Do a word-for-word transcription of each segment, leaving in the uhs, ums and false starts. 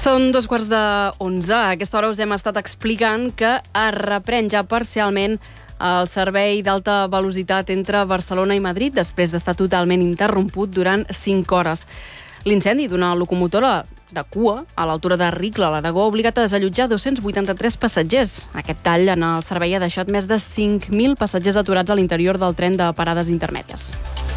Són dos quarts de onze. A aquesta hora us hem estat explicant que es reprèn ja parcialment el servei d'alta velocitat entre Barcelona i Madrid després d'estar totalment interromput durant cinc hores. L'incendi d'una locomotora de cua a l'altura de Ricla, a l'Aragó, ha obligat a desallotjar dos-cents vuitanta-tres passatgers. Aquest tall en el servei ha deixat més de cinc mil passatgers aturats a l'interior del tren de parades intermèdies.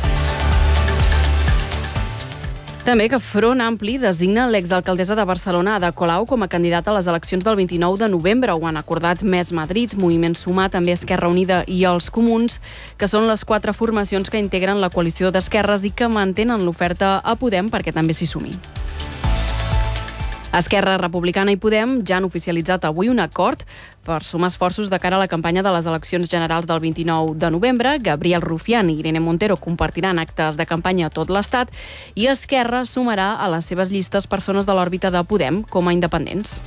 També que Front Ampli designa l'exalcaldessa de Barcelona, Ada Colau, com a candidata a les eleccions del vint-i-nou de novembre. Ho han acordat Més Madrid, Moviment Sumar, també Esquerra Unida i els Comuns, que són les quatre formacions que integren la coalició d'esquerres i que mantenen l'oferta a Podem perquè també s'hi sumi. Esquerra Republicana i Podem ja han oficialitzat avui un acord per sumar esforços de cara a la campanya de les eleccions generals del vint-i-nou de novembre. Gabriel Rufián i Irene Montero compartiran actes de campanya a tot l'Estat i Esquerra sumarà a les seves llistes persones de l'òrbita de Podem com a independents.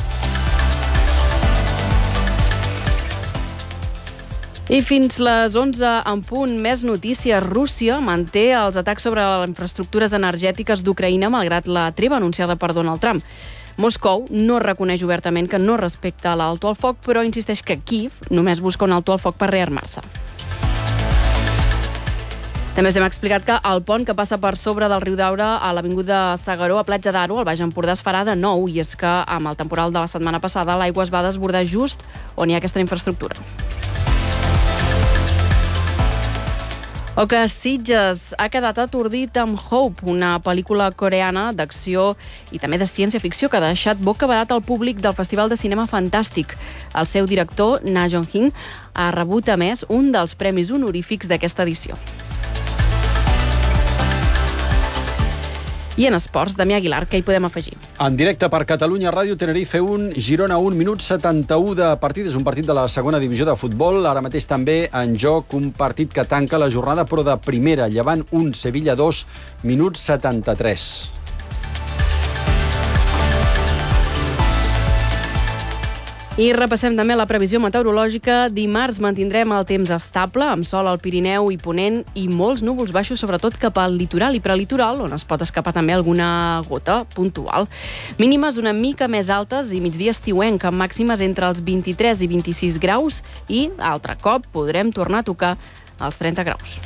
I fins les onze en punt, més notícies. Rússia manté els atacs sobre les infraestructures energètiques d'Ucraïna malgrat la treva anunciada per Donald Trump. Moscou no reconeix obertament que no respecta l'alto al foc, però insisteix que Kíev només busca un alto al foc per rearmar-se. També us hem explicat que el pont que passa per sobre del riu Daura a l'avinguda S'Agaró a Platja d'Aro, al Baix Empordà, es farà de nou, i és que amb el temporal de la setmana passada l'aigua es va desbordar just on hi ha aquesta infraestructura. O que Sitges ha quedat atordit amb Hope, una pel·lícula coreana d'acció i també de ciència-ficció que ha deixat bocabadat al públic del Festival de Cinema Fantàstic. El seu director, Na Jong-hin, ha rebut, a més, un dels premis honorífics d'aquesta edició. I en esports, Damià Aguilar, què hi podem afegir? En directe per Catalunya Ràdio, Tenerife un, Girona un, minut setanta-u de partit. És un partit de la segona divisió de futbol. Ara mateix també en joc un partit que tanca la jornada, però de primera. Llevant un, Sevilla dos, minut setanta-tres. I repassem també la previsió meteorològica. Dimarts mantindrem el temps estable, amb sol al Pirineu i Ponent i molts núvols baixos, sobretot cap al litoral i prelitoral, on es pot escapar també alguna gota puntual. Mínimes una mica més altes i migdia estiuenc, amb màximes entre els vint-i-tres i vint-i-sis graus i, altre cop, podrem tornar a tocar els trenta graus.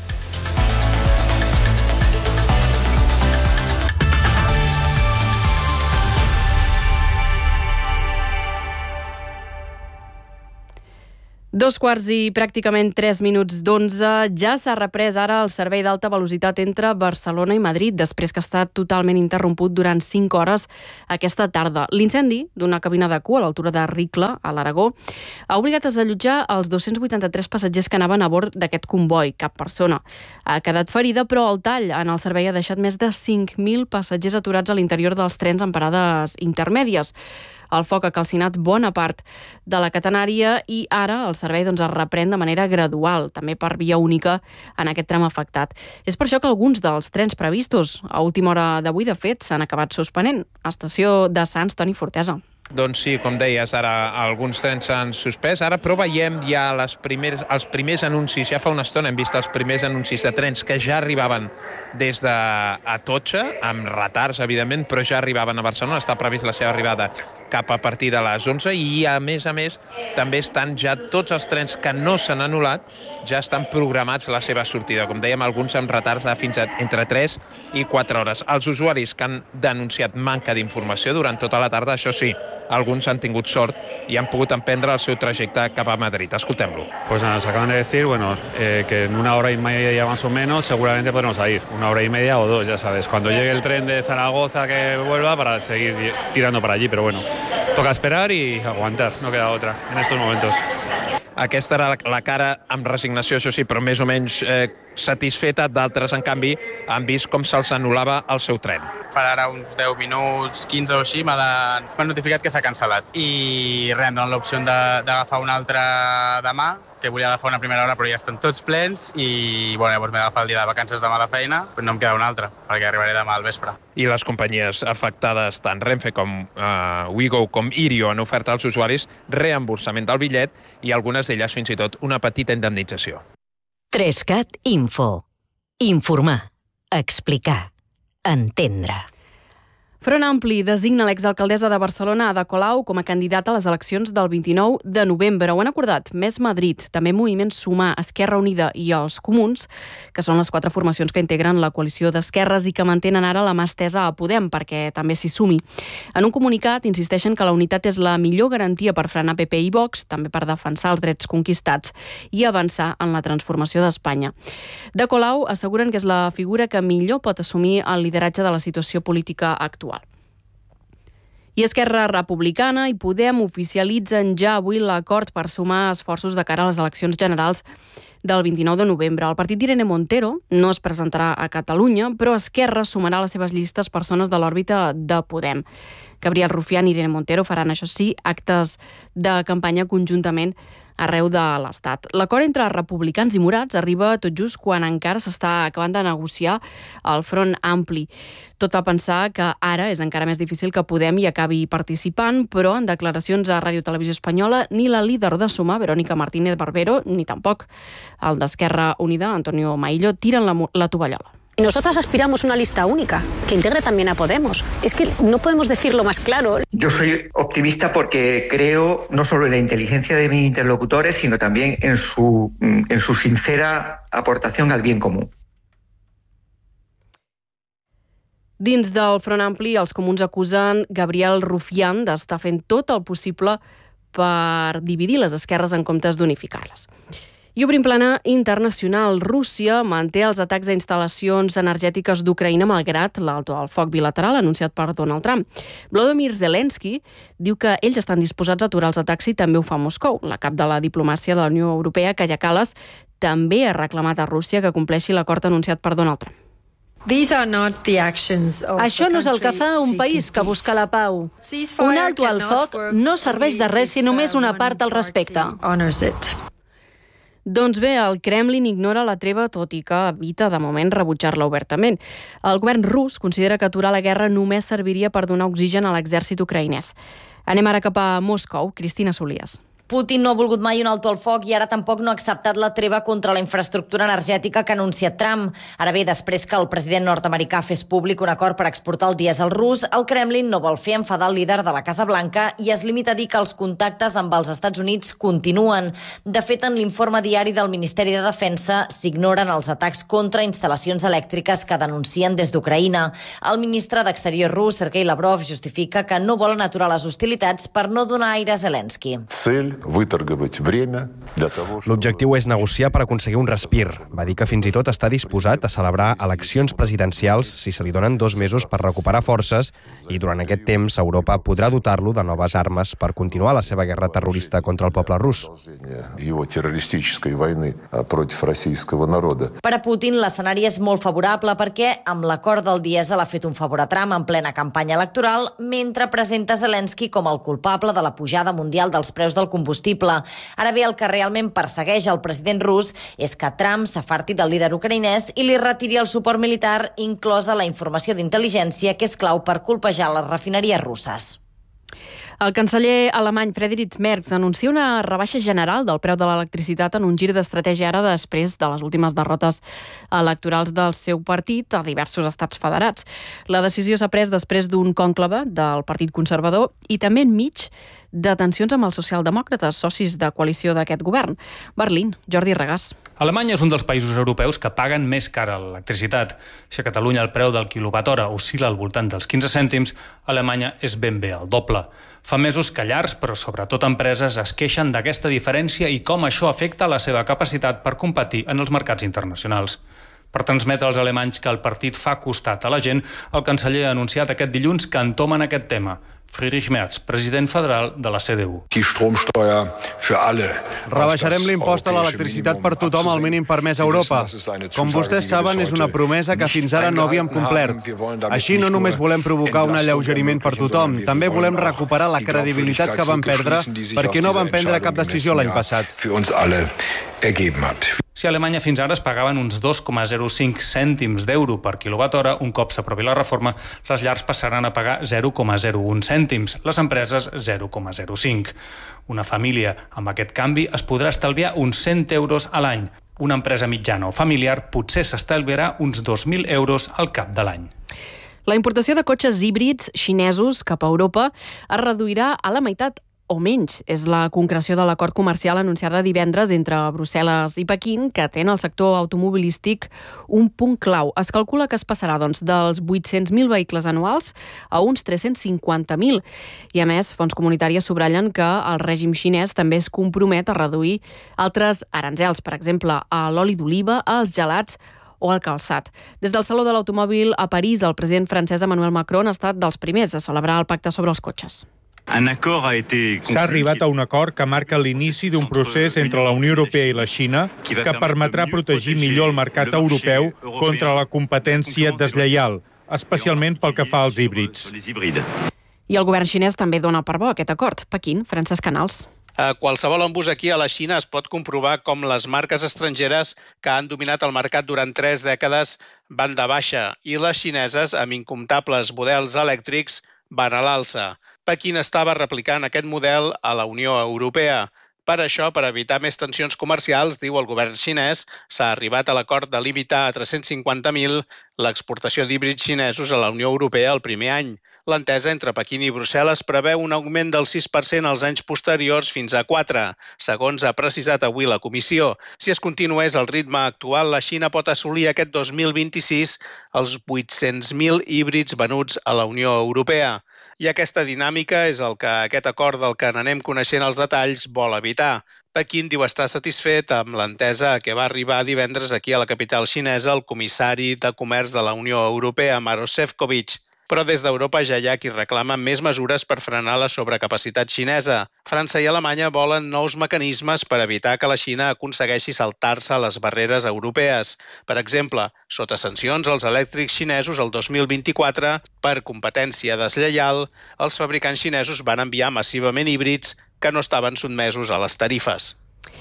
Dos quarts i pràcticament tres minuts d'onze. Ja s'ha reprès ara el servei d'alta velocitat entre Barcelona i Madrid, després que ha estat totalment interromput durant cinc hores aquesta tarda. L'incendi d'una cabina de cua a l'altura de Ricla, a l'Aragó, ha obligat a desallotjar els dos-cents vuitanta-tres passatgers que anaven a bord d'aquest comboi. Cap persona ha quedat ferida, però el tall en el servei ha deixat més de cinc mil passatgers aturats a l'interior dels trens en parades intermèdies. El foc ha calcinat bona part de la catenària i ara el servei doncs, es reprèn de manera gradual, també per via única en aquest tram afectat. És per això que alguns dels trens previstos a última hora d'avui, de fet, s'han acabat suspenent. Estació de Sants, Toni Fortesa. Doncs sí, com deies, ara alguns trens s'han suspès, ara però veiem ja les primers, els primers anuncis, ja fa una estona hem vist els primers anuncis de trens que ja arribaven des de Atocha, amb retards, evidentment, però ja arribaven a Barcelona, està previst la seva arribada cap a partir de les onze i, a més a més, també estan ja tots els trens que no s'han anul·lat, ja estan programats la seva sortida. Com dèiem, alguns amb retards de fins a entre tres i quatre hores. Els usuaris que han denunciat manca d'informació durant tota la tarda, això sí, alguns han tingut sort y han pogut emprendre el seu trajecte cap a Madrid. Escoltem-lo. Pues nada, nos acaban de decir, bueno, eh, que en una hora y media más o menos seguramente podremos salir. Una hora y media o dos, ya sabes. Cuando llegue el tren de Zaragoza que vuelva para seguir tirando para allí, pero bueno, toca esperar y aguantar, no queda otra en estos momentos. Aquesta era la cara amb resignació, això sí, però més o menys eh, satisfeta. D'altres, en canvi, han vist com se'ls anul·lava el seu tren. Farà ara uns deu minuts, quinze o així, m'ha notificat que s'ha cancel·lat. I res, em donen l'opció d'agafar un altre demà, que volia agafar una primera hora, però ja estan tots plens i bueno, llavors m'he d'agafar el dia de vacances demà de feina, però no em queda un altre, perquè arribaré demà al vespre. I les companyies afectades, tant Renfe com uh, Wigo com Irio, han ofert als usuaris reemborsament del bitllet i algunes d'elles fins i tot una petita indemnització. Trescat Info. Informar. Explicar. Entendre. Front Ampli designa l'exalcaldessa de Barcelona, Ada Colau, com a candidata a les eleccions del vint-i-nou de novembre. Ho han acordat Més Madrid, també Moviment Sumar, Esquerra Unida i els Comuns, que són les quatre formacions que integren la coalició d'esquerres i que mantenen ara la mà estesa a Podem perquè també s'hi sumi. En un comunicat insisteixen que la unitat és la millor garantia per frenar P P i Vox, també per defensar els drets conquistats i avançar en la transformació d'Espanya. De Colau asseguren que és la figura que millor pot assumir el lideratge de la situació política actual. I Esquerra Republicana i Podem oficialitzen ja avui l'acord per sumar esforços de cara a les eleccions generals del vint-i-nou de novembre. El partit d'Irene Montero no es presentarà a Catalunya, però Esquerra sumarà a les seves llistes persones de l'òrbita de Podem. Gabriel Rufián i Irene Montero faran, això sí, actes de campanya conjuntament arreu de l'Estat. L'acord entre republicans i morats arriba tot just quan encara s'està acabant de negociar el Front Ampli. Tot fa pensar que ara és encara més difícil que Podem hi acabi participant, però en declaracions a Ràdio Televisió Espanyola ni la líder de Sumar, Verónica Martínez Barbero, ni tampoc el d'Esquerra Unida, Antonio Maillo, tiren la, la tovallola. Nosotras aspiramos a una lista única, que integre también a Podemos. Es que no podemos decirlo más claro. Yo soy optimista porque creo no solo en la inteligencia de mis interlocutores, sino también en su, en su sincera aportación al bien común. Dins del Front Ampli, els comuns acusen Gabriel Rufián d'estar fent tot el possible per dividir les esquerres en comptes d'unificar-les. I obrim plana internacional. Rússia manté els atacs a instal·lacions energètiques d'Ucraïna malgrat l'alto al foc bilateral anunciat per Donald Trump. Volodymyr Zelensky diu que ells estan disposats a aturar els atacs i també ho fa Moscou. La cap de la diplomàcia de la Unió Europea, Kaja Kallas, també ha reclamat a Rússia que compleixi l'acord anunciat per Donald Trump. Això no és el que fa un país que busca la pau. Un alto al foc no serveix de res si només una part al respecta. Doncs bé, el Kremlin ignora la treva, tot i que evita, de moment, rebutjar-la obertament. El govern rus considera que aturar la guerra només serviria per donar oxigen a l'exèrcit ucraïnès. Anem ara cap a Moscou. Cristina Solias. Putin no ha volgut mai un alto al foc i ara tampoc no ha acceptat la treva contra la infraestructura energètica que ha anunciat Trump. Ara bé, després que el president nord-americà fes públic un acord per exportar el dièsel rus, el Kremlin no vol fer enfadar el líder de la Casa Blanca i es limita a dir que els contactes amb els Estats Units continuen. De fet, en l'informe diari del Ministeri de Defensa s'ignoren els atacs contra instal·lacions elèctriques que denuncien des d'Ucraïna. El ministre d'Exterior rus, Sergei Lavrov, justifica que no volen aturar les hostilitats per no donar aire a Zelensky. L'objectiu és negociar per aconseguir un respir. Va dir que fins i tot està disposat a celebrar eleccions presidencials si se li donen dos mesos per recuperar forces i durant aquest temps Europa podrà dotar-lo de noves armes per continuar la seva guerra terrorista contra el poble rus. Per a Putin l'escenari és molt favorable perquè amb l'acord del dièsel ha fet un favor a Trump en plena campanya electoral mentre presenta Zelensky com el culpable de la pujada mundial dels preus del combustible. Ara bé, el que realment persegueix el president rus és que Trump s'afarti del líder ucraïnès i li retiri el suport militar, inclosa la informació d'intel·ligència, que és clau per colpejar les refineries russes. El canceller alemany Friedrich Merz anuncia una rebaixa general del preu de l'electricitat en un gir d'estratègia ara després de les últimes derrotes electorals del seu partit a diversos estats federats. La decisió s'ha pres després d'un cònclave del Partit Conservador i també enmig de tensions amb els socialdemòcrates, socis de coalició d'aquest govern. Berlín, Jordi Regàs. Alemanya és un dels països europeus que paguen més cara l'electricitat. Si a Catalunya el preu del quilowatt hora oscil·la al voltant dels quinze cèntims, a Alemanya és ben bé el doble. Fa mesos que llars, però sobretot empreses, es queixen d'aquesta diferència i com això afecta la seva capacitat per competir en els mercats internacionals. Per transmetre als alemanys que el partit fa costat a la gent, el canceller ha anunciat aquest dilluns que entomen aquest tema. Friedrich Merz, president federal de la C D U. Rebaixarem l'impost a l'electricitat per tothom al mínim permès a Europa. Com vostès saben, és una promesa que fins ara no havíem complert. Així no només volem provocar un alleugeriment per tothom, també volem recuperar la credibilitat que van perdre perquè no van prendre cap decisió l'any passat. Si a Alemanya fins ara es pagaven uns dos coma zero cinc cèntims d'euro per quilowatt hora, un cop s'aprovi la reforma, les llars passaran a pagar zero coma zero un cèntims, les empreses zero coma zero cinc. Una família amb aquest canvi es podrà estalviar uns cent euros a l'any. Una empresa mitjana o familiar potser s'estalviarà uns dos mil euros al cap de l'any. La importació de cotxes híbrids xinesos cap a Europa es reduirà a la meitat o menys. És la concreció de l'acord comercial anunciada divendres entre Brussel·les i Pequín, que té en el sector automobilístic un punt clau. Es calcula que es passarà doncs, dels vuit-cents mil vehicles anuals a uns tres-cents cinquanta mil. I a més, fons comunitàries subratllen que el règim xinès també es compromet a reduir altres aranzels, per exemple, a l'oli d'oliva, als gelats o al calçat. Des del Saló de l'Automòbil a París, el president francès Emmanuel Macron ha estat dels primers a celebrar el pacte sobre els cotxes. S'ha arribat a un acord que marca l'inici d'un procés entre la Unió Europea i la Xina que permetrà protegir millor el mercat europeu contra la competència deslleial, especialment pel que fa als híbrids. I el govern xinès també dona per bo aquest acord. Pequín, Francesc Canals. A qualsevol embús aquí a la Xina es pot comprovar com les marques estrangeres que han dominat el mercat durant tres dècades van de baixa i les xineses, amb incomptables models elèctrics, van a l'alça. Pequín estava replicant aquest model a la Unió Europea. Per això, per evitar més tensions comercials, diu el govern xinès, s'ha arribat a l'acord de limitar a tres-cents cinquanta mil l'exportació d'híbrids xinesos a la Unió Europea el primer any. L'entesa entre Pequín i Brussel·les preveu un augment del sis per cent als anys posteriors fins a quatre, segons ha precisat avui la Comissió. Si es continués el ritme actual, la Xina pot assolir aquest dos mil vint-i-sis els vuit-cents mil híbrids venuts a la Unió Europea. I aquesta dinàmica és el que aquest acord del que n'anem coneixent els detalls vol evitar. Pequín diu estar satisfet amb l'entesa a què va arribar divendres aquí a la capital xinesa el comissari de Comerç de la Unió Europea, Maroš Šefčovič. Però des d'Europa ja hi ha qui reclama més mesures per frenar la sobrecapacitat xinesa. França i Alemanya volen nous mecanismes per evitar que la Xina aconsegueixi saltar-se les barreres europees. Per exemple, sota sancions als elèctrics xinesos el dos mil vint-i-quatre, per competència deslleial, els fabricants xinesos van enviar massivament híbrids que no estaven sotmesos a les tarifes.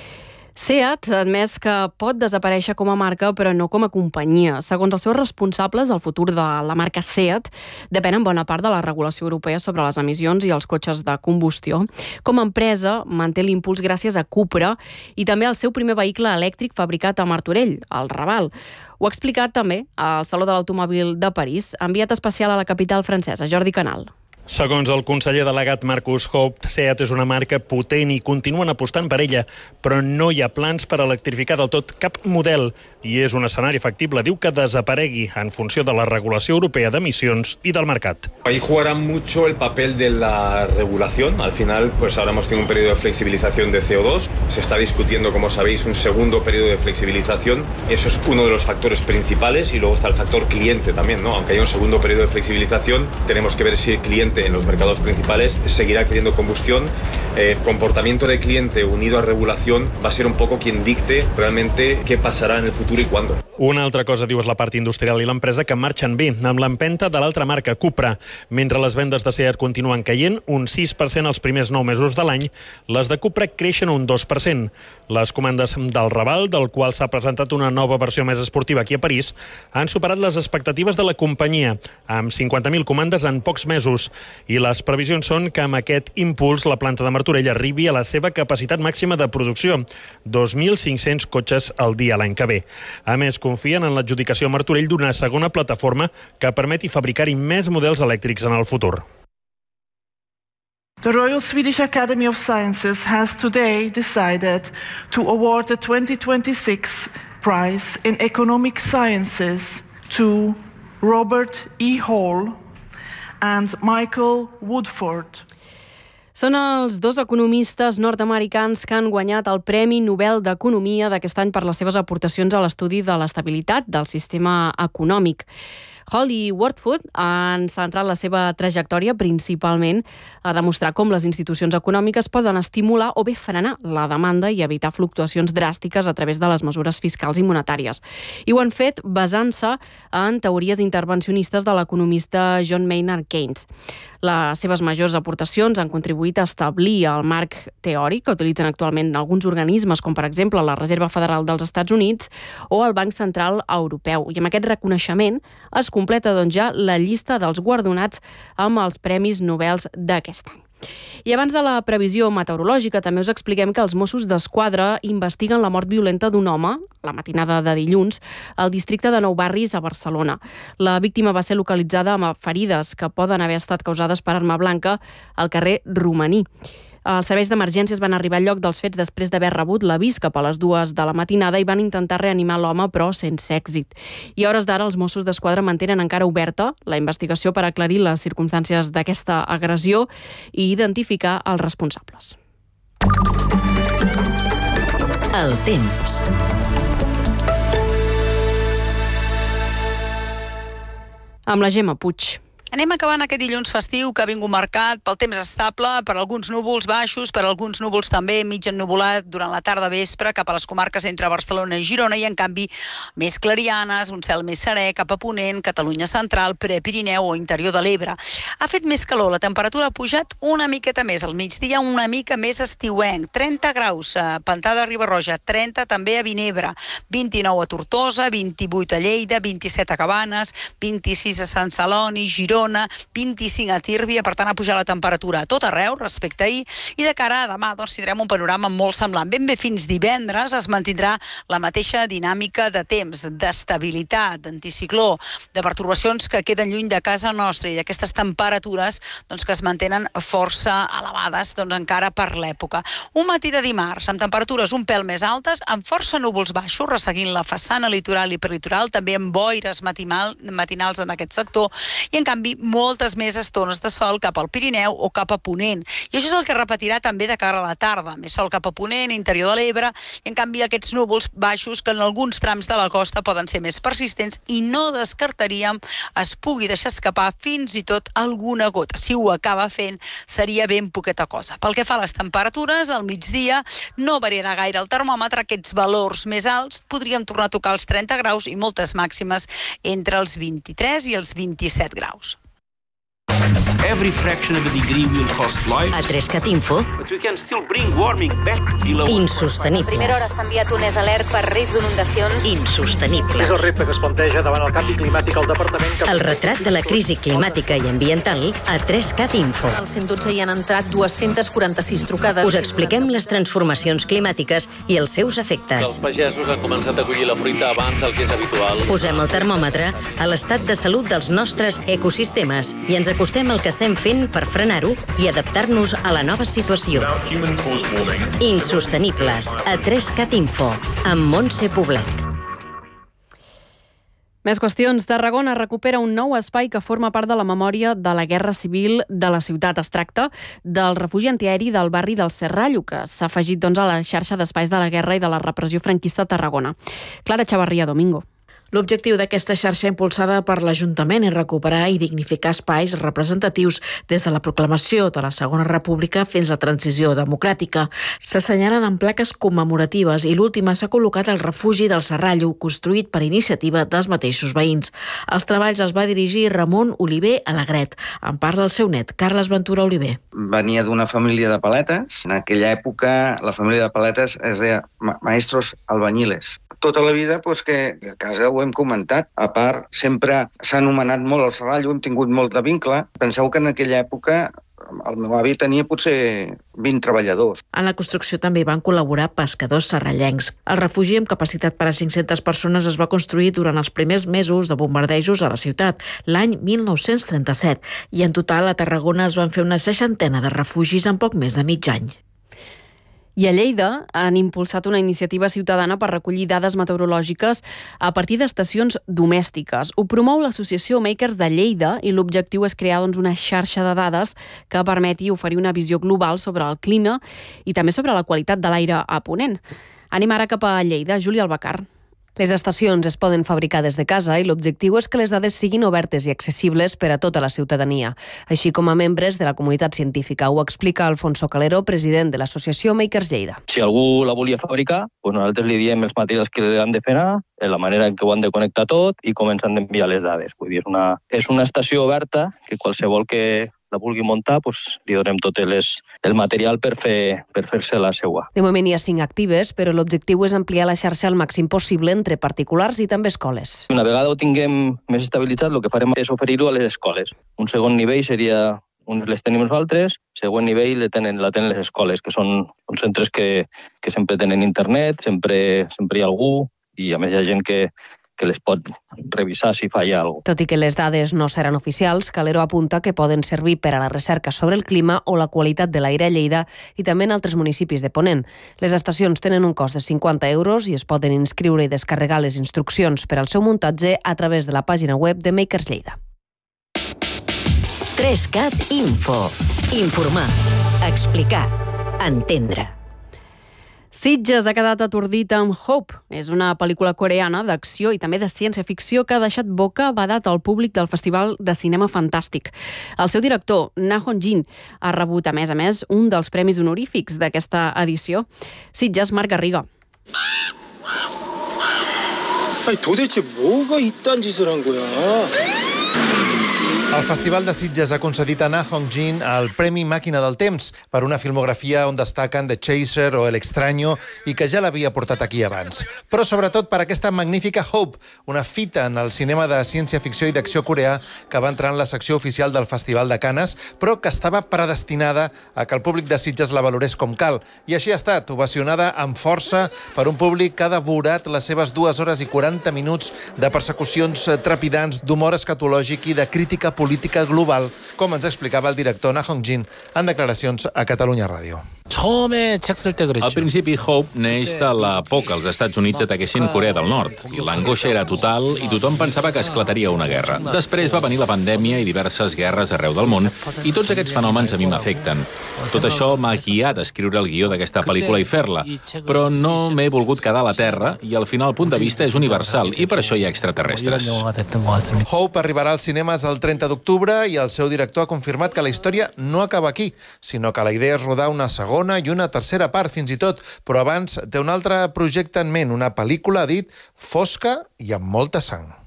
SEAT ha admès que pot desaparèixer com a marca, però no com a companyia. Segons els seus responsables, el futur de la marca SEAT depèn en bona part de la regulació europea sobre les emissions i els cotxes de combustió. Com a empresa, manté l'impuls gràcies a Cupra i també al seu primer vehicle elèctric fabricat a Martorell, el Raval. Ho ha explicat també al Saló de l'Automòbil de París, enviat especial a la capital francesa, Jordi Canal. Segons el conseller delegat Marcus Haupt, SEAT és una marca potent i continuen apostant per ella, però no hi ha plans per electrificar del tot cap model i és un escenari factible, diu, que desaparegui en funció de la regulació europea d'emissions i del mercat. Ahí jugará mucho el papel de la regulación. Al final, pues ahora hemos tenido un periodo de flexibilización de C O dos. Se está discutiendo, como sabéis, un segundo periodo de flexibilización. Eso es uno de los factores principales y luego está el factor cliente también, ¿no? Aunque haya un segundo periodo de flexibilización, tenemos que ver si el cliente en los mercados principales seguirá queriendo combustión. Eh, comportamiento de cliente unido a regulación va a ser un poco quien dicte realmente qué pasará en el futuro i quan. Una altra cosa, diu, és la part industrial i l'empresa que marxen bé, amb l'empenta de l'altra marca, Cupra. Mentre les vendes de SEAT continuen caient, un sis per cent els primers nou mesos de l'any, les de Cupra creixen un dos per cent. Les comandes del Raval, del qual s'ha presentat una nova versió més esportiva aquí a París, han superat les expectatives de la companyia, amb cinquanta mil comandes en pocs mesos. I les previsions són que amb aquest impuls la planta de Martorell arribi a la seva capacitat màxima de producció, dos mil cinc-cents cotxes al dia l'any que ve. A més, confien en l'adjudicació a Martorell d'una segona plataforma que permeti fabricar-hi més models elèctrics en el futur. The Royal Swedish Academy of Sciences has today decided to award the twenty twenty-six prize in Economic Sciences to Robert E. Hall and Michael Woodford. Són els dos economistes nord-americans que han guanyat el Premi Nobel d'Economia d'aquest any per les seves aportacions a l'estudi de l'estabilitat del sistema econòmic. Hall i Woodford han centrat la seva trajectòria principalment a demostrar com les institucions econòmiques poden estimular o bé frenar la demanda i evitar fluctuacions dràstiques a través de les mesures fiscals i monetàries. I ho han fet basant-se en teories intervencionistes de l'economista John Maynard Keynes. Les seves majors aportacions han contribuït a establir el marc teòric que utilitzen actualment alguns organismes, com per exemple la Reserva Federal dels Estats Units o el Banc Central Europeu. I amb aquest reconeixement es completa doncs, ja la llista dels guardonats amb els Premis Nobel d'aquest any. I abans de la previsió meteorològica, també us expliquem que els Mossos d'Esquadra investiguen la mort violenta d'un home, la matinada de dilluns, al districte de Nou Barris, a Barcelona. La víctima va ser localitzada amb ferides que poden haver estat causades per arma blanca al carrer Romaní. Els serveis d'emergències van arribar al lloc dels fets després d'haver rebut l'avís cap a les dues de la matinada i van intentar reanimar l'home, però sense èxit. I a hores d'ara els Mossos d'Esquadra mantenen encara oberta la investigació per aclarir les circumstàncies d'aquesta agressió i identificar els responsables. El temps. Amb la Gemma Puig. Anem acabant aquest dilluns festiu que ha vingut marcat pel temps estable, per alguns núvols baixos, per alguns núvols també mig ennuvolat durant la tarda vespre cap a les comarques entre Barcelona i Girona i, en canvi, més clarianes, un cel més serè cap a Ponent, Catalunya central, Prepirineu o interior de l'Ebre. Ha fet més calor, la temperatura ha pujat una miqueta més, al migdia una mica més estiuenc, trenta graus a Pantà de Riba-roja, trenta també a Vinebre, vint-i-nou a Tortosa, vint-i-vuit a Lleida, vint-i-set a Cabanes, vint-i-sis a Sant Celoni, Girona, vint-i-cinc a Tírvia, per tant ha pujat la temperatura a tot arreu respecte a ahir, i de cara a demà doncs, tindrem un panorama molt semblant. Ben bé fins divendres es mantindrà la mateixa dinàmica de temps, d'estabilitat, d'anticicló, de pertorbacions que queden lluny de casa nostra i d'aquestes temperatures doncs, que es mantenen força elevades doncs, encara per l'època. Un matí de dimarts amb temperatures un pèl més altes, amb força núvols baixos, resseguint la façana litoral i perlitoral, també amb boires matinals en aquest sector, i en canvi moltes més estones de sol cap al Pirineu o cap a Ponent. I això és el que repetirà també de cara a la tarda. Més sol cap a Ponent, interior de l'Ebre, i en canvi aquests núvols baixos que en alguns trams de la costa poden ser més persistents i no descartaríem es pugui deixar escapar fins i tot alguna gota. Si ho acaba fent, seria ben poqueta cosa. Pel que fa a les temperatures, al migdia no variarà gaire el termòmetre, aquests valors més alts podríem tornar a tocar els trenta graus i moltes màximes entre els vint-i-tres i els vint-i-set graus. Every fraction of a degree will cost lives. A tres cat info. But we can still bring warming back below. Insostenibles. A primera hora s'ha enviat un alert per risc d'inundacions. Insostenibles. És el repte que es planteja davant el canvi climàtic al departament. Que... El retrat de la crisi climàtica i ambiental a tres cat info. Al cent dotze hi han entrat dues-centes quaranta-sis trucades. Us expliquem les transformacions climàtiques i els seus efectes. Els pagesos han començat a collir la fruita abans del que és habitual. Posem el termòmetre a l'estat de salut dels nostres ecosistemes i ens acostem al que estem fent per frenar-ho i adaptar-nos a la nova situació. Insostenibles, a tres cat info, amb Montse Poblet. Més qüestions. Tarragona recupera un nou espai que forma part de la memòria de la Guerra Civil de la ciutat. Es tracta del refugi antiaeri del barri del Serrallo, que s'ha afegit doncs, a la xarxa d'espais de la guerra i de la repressió franquista a Tarragona. Clara Chavarría Domingo. L'objectiu d'aquesta xarxa impulsada per l'Ajuntament és recuperar i dignificar espais representatius des de la proclamació de la Segona República fins a la transició democràtica. S'assenyalen en plaques commemoratives i l'última s'ha col·locat al refugi del Serrallo, construït per iniciativa dels mateixos veïns. Als treballs els va dirigir Ramon Oliver Alegret. En parla el seu net, Carles Ventura Oliver. Venia d'una família de paletes. En aquella època la família de paletes es deia maestros albañiles. Tota la vida, doncs, que a casa ho hem comentat. A part, sempre s'ha anomenat molt el Serrallo, hem tingut molt de vincle. Penseu que en aquella època el meu avi tenia potser vint treballadors. En la construcció també van col·laborar pescadors serrallencs. El refugi amb capacitat per a cinc-centes persones es va construir durant els primers mesos de bombardejos a la ciutat, l'any mil nou-cents trenta-set, i en total a Tarragona es van fer una seixantena de refugis en poc més de mig any. I a Lleida han impulsat una iniciativa ciutadana per recollir dades meteorològiques a partir d'estacions domèstiques. Ho promou l'Associació Makers de Lleida i l'objectiu és crear doncs, una xarxa de dades que permeti oferir una visió global sobre el clima i també sobre la qualitat de l'aire a Ponent. Anem ara cap a Lleida. Júlia Albacar. Les estacions es poden fabricar des de casa i l'objectiu és que les dades siguin obertes i accessibles per a tota la ciutadania, així com a membres de la comunitat científica. Ho explica Alfonso Calero, president de l'associació Makers Lleida. Si algú la volia fabricar, doncs nosaltres li diem els materials que han de fer anar, la manera en què ho han de connectar tot i com ens han d'enviar les dades. Vull dir, és una, és una estació oberta que qualsevol que la vulgui muntar, doncs, li donem tot les, el material per, fer, per fer-se la seua. De moment hi ha cinc actives, però l'objectiu és ampliar la xarxa al màxim possible entre particulars i també escoles. Una vegada ho tinguem més estabilitzat, el que farem és oferir-ho a les escoles. Un segon nivell seria unes les tenim nosaltres, següent nivell la tenen, la tenen les escoles, que són, són centres que, que sempre tenen internet, sempre, sempre hi ha algú, i a més hi ha gent que, que les pot revisar si falla alguna cosa. Tot i que les dades no seran oficials, Calero apunta que poden servir per a la recerca sobre el clima o la qualitat de l'aire a Lleida i també en altres municipis de Ponent. Les estacions tenen un cost de cinquanta euros i es poden inscriure i descarregar les instruccions per al seu muntatge a través de la pàgina web de Makers Lleida. tres cat Info. Informar, explicar, entendre. Sitges ha quedat atordit amb Hope. És una pel·lícula coreana d'acció i també de ciència-ficció que ha deixat boca badat al públic del Festival de Cinema Fantàstic. El seu director, Na Hong-jin, ha rebut, a més a més, un dels premis honorífics d'aquesta edició. Sitges, Marc Garriga. 아니, 도대체 뭐가 이딴 짓을 한 거야? El Festival de Sitges ha concedit a Na Hong-jin el Premi Màquina del Temps per una filmografia on destaquen The Chaser o El Extraño i que ja l'havia portat aquí abans. Però sobretot per aquesta magnífica Hope, una fita en el cinema de ciència-ficció i d'acció coreà que va entrar en la secció oficial del Festival de Canes, però que estava predestinada a que el públic de Sitges la valorés com cal. I així ha estat, ovacionada amb força per un públic que ha devorat les seves dues hores i quaranta minuts de persecucions trepidants, d'humor escatològic i de crítica política global, com ens explicava el director Na Hong-jin en declaracions a Catalunya Ràdio. Al principi, Hope neix de la por que els Estats Units ataquessin Corea del Nord. L'angoixa era total i tothom pensava que esclataria una guerra. Després va venir la pandèmia i diverses guerres arreu del món, i tots aquests fenòmens a mi m'afecten. Tot això m'ha guiat a escriure el guió d'aquesta pel·lícula i fer-la, però no m'he volgut quedar a la Terra i al final el punt de vista és universal i per això hi ha extraterrestres. Hope arribarà als cinemes el trenta d'octubre i el seu director ha confirmat que la història no acaba aquí, sinó que la idea és rodar una segona i una tercera part, fins i tot, però abans té un altre projecte en ment, una pel·lícula, ha dit, fosca i amb molta sang.